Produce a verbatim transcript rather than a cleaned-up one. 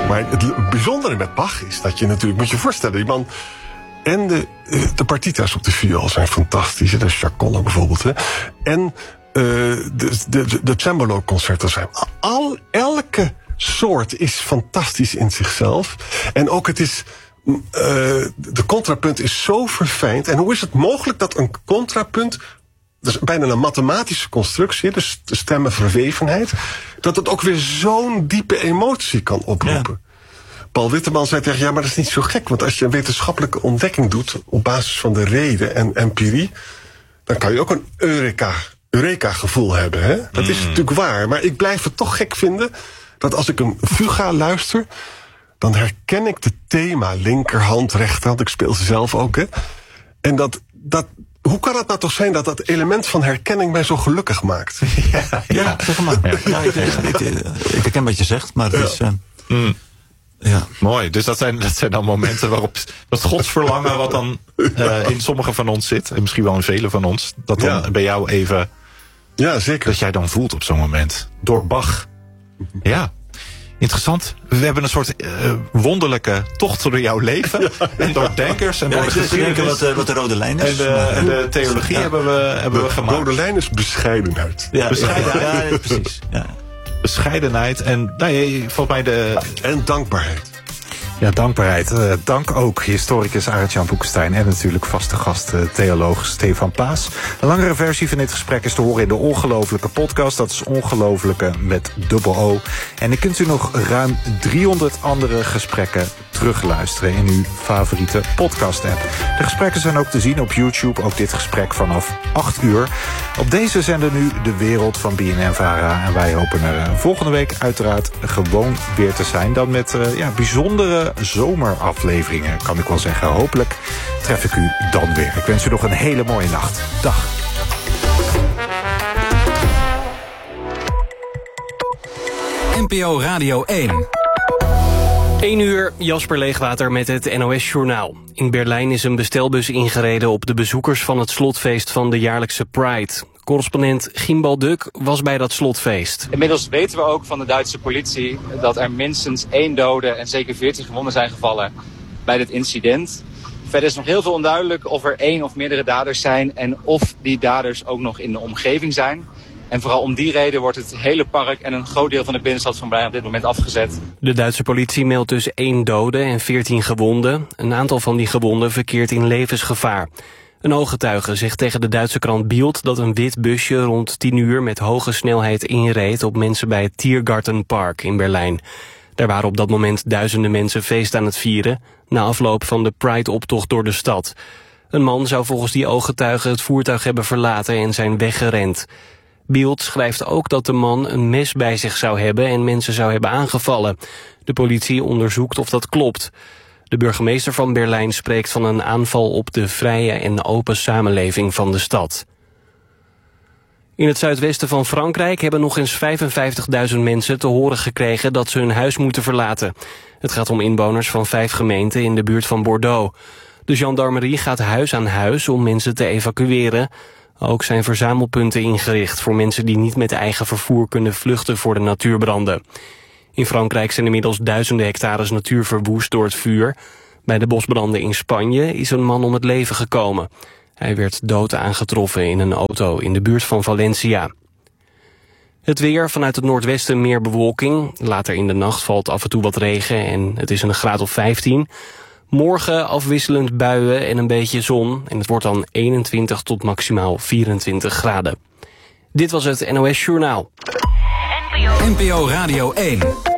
Maar het bijzondere met Bach is dat je natuurlijk, moet je voorstellen, die man en de, de partita's op de viool zijn fantastisch. De Chaconne bijvoorbeeld. Hè. En uh, de, de, de cembalo-concerten zijn. Al, elke soort is fantastisch in zichzelf. En ook het is, uh, de contrapunt is zo verfijnd. En hoe is het mogelijk dat een contrapunt, dat is bijna een mathematische constructie, dus de stemmenverwevenheid, dat het ook weer zo'n diepe emotie kan oproepen. Ja. Paul Witteman zei tegen, ja, maar dat is niet zo gek, want als je een wetenschappelijke ontdekking doet op basis van de reden en empirie, dan kan je ook een Eureka, Eureka-gevoel hebben. Hè? Dat mm. is natuurlijk waar, maar ik blijf het toch gek vinden dat als ik een fuga luister, dan herken ik het thema linkerhand, rechterhand, ik speel ze zelf ook. Hè? En dat, dat, hoe kan het nou toch zijn dat dat element van herkenning mij zo gelukkig maakt? Ja, ja, ja. zeg maar. Ja, ja, ik, ik, ik, ik herken wat je zegt, maar het is... Uh, mm. Ja, mooi. Dus dat zijn, dat zijn dan momenten waarop dat godsverlangen wat dan uh, in sommigen van ons zit, en misschien wel in velen van ons, dat dan ja. bij jou even, ja, zeker, dat jij dan voelt op zo'n moment. Door Bach. Ja, interessant. We hebben een soort uh, wonderlijke tocht door jouw leven. Ja. En door denkers en ja, door de geschiedenis. Wat, uh, wat de rode lijn is. En de, en de theologie ja. hebben, we, hebben de we gemaakt. De rode lijn is bescheidenheid. Ja, bescheidenheid. Ja, ja, precies. Ja. Bescheidenheid en nou, volgens mij de... En dankbaarheid. Ja, dankbaarheid. Uh, dank ook historicus Arend-Jan Boekenstein en natuurlijk vaste gast uh, theoloog Stefan Paas. Een langere versie van dit gesprek is te horen in de Ongelofelijke podcast. Dat is Ongelofelijke met dubbel O. En dan kunt u nog ruim driehonderd andere gesprekken terugluisteren in uw favoriete podcast-app. De gesprekken zijn ook te zien op YouTube, ook dit gesprek vanaf acht uur. Op deze zender nu de wereld van B N N-Vara. En wij hopen er uh, volgende week uiteraard gewoon weer te zijn. Dan met uh, ja, bijzondere zomerafleveringen, kan ik wel zeggen. Hopelijk tref ik u dan weer. Ik wens u nog een hele mooie nacht. Dag. N P O Radio één. één uur, Jasper Leegwater met het N O S-journaal. In Berlijn is een bestelbus ingereden op de bezoekers van het slotfeest van de jaarlijkse Pride. Correspondent Gimbal Duk was bij dat slotfeest. Inmiddels weten we ook van de Duitse politie dat er minstens één dode en zeker veertien gewonden zijn gevallen bij dit incident. Verder is nog heel veel onduidelijk of er één of meerdere daders zijn en of die daders ook nog in de omgeving zijn. En vooral om die reden wordt het hele park en een groot deel van de binnenstad van Berlijn op dit moment afgezet. De Duitse politie meldt dus één dode en veertien gewonden. Een aantal van die gewonden verkeert in levensgevaar. Een ooggetuige zegt tegen de Duitse krant Bild dat een wit busje rond tien uur met hoge snelheid inreed op mensen bij het Tiergartenpark in Berlijn. Daar waren op dat moment duizenden mensen feest aan het vieren, na afloop van de Pride-optocht door de stad. Een man zou volgens die ooggetuige het voertuig hebben verlaten en zijn weggerend. Bild schrijft ook dat de man een mes bij zich zou hebben en mensen zou hebben aangevallen. De politie onderzoekt of dat klopt. De burgemeester van Berlijn spreekt van een aanval op de vrije en open samenleving van de stad. In het zuidwesten van Frankrijk hebben nog eens vijfenvijftigduizend mensen te horen gekregen dat ze hun huis moeten verlaten. Het gaat om inwoners van vijf gemeenten in de buurt van Bordeaux. De gendarmerie gaat huis aan huis om mensen te evacueren. Ook zijn verzamelpunten ingericht voor mensen die niet met eigen vervoer kunnen vluchten voor de natuurbranden. In Frankrijk zijn inmiddels duizenden hectares natuur verwoest door het vuur. Bij de bosbranden in Spanje is een man om het leven gekomen. Hij werd dood aangetroffen in een auto in de buurt van Valencia. Het weer, vanuit het noordwesten meer bewolking. Later in de nacht valt af en toe wat regen en het is een graad of vijftien. Morgen afwisselend buien en een beetje zon. En het wordt dan eenentwintig tot maximaal vierentwintig graden. Dit was het N O S Journaal. N P O Radio één.